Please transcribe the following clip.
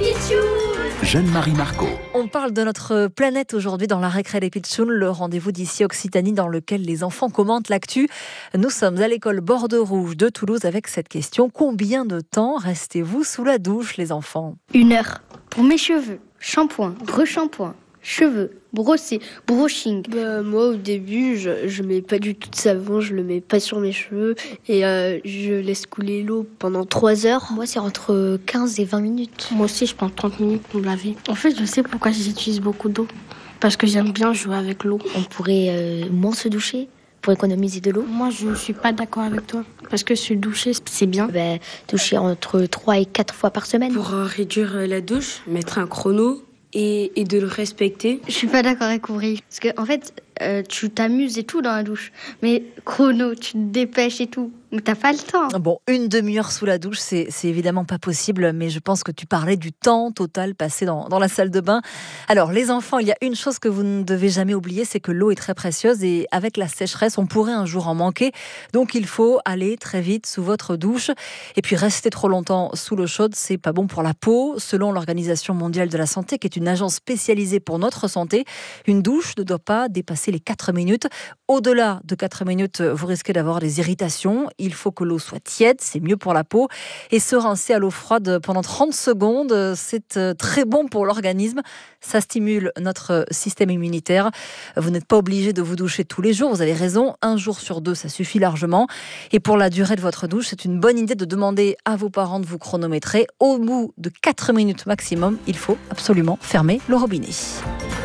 Jeanne-Marie Marco. On parle de notre planète aujourd'hui dans la récré des Pitchouns, le rendez-vous d'ici Occitanie dans lequel les enfants commentent l'actu. Nous sommes à l'école Bordeaux Rouge de Toulouse avec cette question. Combien de temps restez-vous sous la douche, les enfants ? 1 heure. Pour mes cheveux, shampoing, reshampoing, cheveux, brosser, brushing. Moi au début je mets pas du tout de savon, je le mets pas sur mes cheveux et je laisse couler l'eau pendant 3 heures. Moi c'est entre 15 et 20 minutes. Moi aussi je prends 30 minutes pour me laver. En fait je sais pourquoi j'utilise beaucoup d'eau. Parce que j'aime bien jouer avec l'eau. On pourrait moins se doucher pour économiser de l'eau. Moi je ne suis pas d'accord avec toi. Parce que se doucher c'est bien. Doucher entre 3 et 4 fois par semaine. Pour réduire la douche, mettre un chrono et de le respecter. Je suis pas d'accord avec Ouvry. Parce que en fait, tu t'amuses et tout dans la douche. Mais chrono, tu te dépêches et tout. Mais t'as pas le temps. Bon, 1 demi-heure sous la douche, c'est évidemment pas possible, mais je pense que tu parlais du temps total passé dans la salle de bain. Alors, les enfants, il y a une chose que vous ne devez jamais oublier, c'est que l'eau est très précieuse et avec la sécheresse, on pourrait un jour en manquer. Donc, il faut aller très vite sous votre douche. Et puis, rester trop longtemps sous l'eau chaude, c'est pas bon pour la peau. Selon l'Organisation mondiale de la santé, qui est une agence spécialisée pour notre santé, une douche ne doit pas dépasser les 4 minutes. Au-delà de 4 minutes, vous risquez d'avoir des irritations. Il faut que l'eau soit tiède, c'est mieux pour la peau. Et se rincer à l'eau froide pendant 30 secondes, c'est très bon pour l'organisme. Ça stimule notre système immunitaire. Vous n'êtes pas obligé de vous doucher tous les jours, vous avez raison. 1 jour sur 2, ça suffit largement. Et pour la durée de votre douche, c'est une bonne idée de demander à vos parents de vous chronométrer. Au bout de 4 minutes maximum, il faut absolument fermer le robinet.